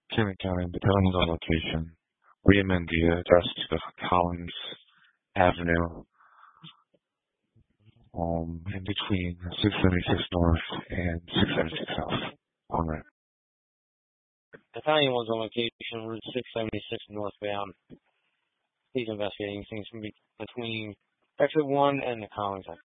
Cameron County, depending on location, we amend the address to the Collins Avenue, in between 676 North and 676 South. On that. The county one's on location, Route 676 northbound. He's investigating things between exit 1 and the Collins exit.